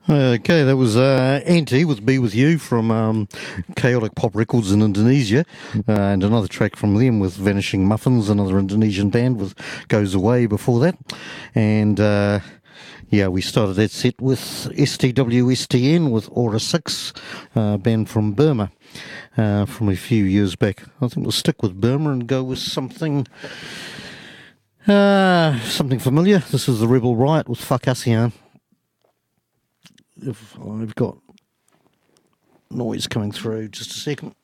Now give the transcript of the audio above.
Okay, that was Anti with Be With You from Chaotic Pop Records in Indonesia, and another track from them with Vanishing Muffins, another Indonesian band with Goes Away before that. And yeah, we started that set with STWSTN with Aura 6, band from Burma, from a few years back. I think we'll stick with Burma and go with something familiar. This is the Rebel Riot with Fuck ASEAN. If I've got noise coming through, just a second.